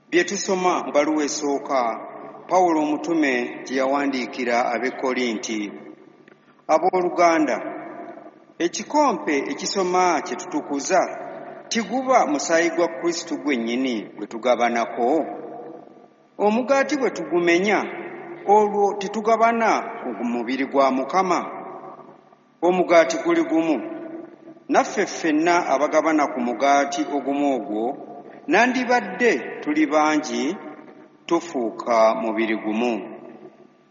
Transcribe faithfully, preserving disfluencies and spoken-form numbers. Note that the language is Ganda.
bye tusoma mu bbaluwa esooka Pawulo omutume gye yawandiikira ab'e Korinti. Abooluganda, ekikompe ekisoma kye tutukuza tiguba musaayi gwa Kristo gwennyini gwe tugabanako? Omugaati bwe tugumenya, olwo tetugabana ku mubiri gwa Mukama? Omugaati guli gumu. Naffe ffenna abagabana ku mugaati ogumu ogwo, nandibadde tuli bangi, tufuuka mubiri gumu.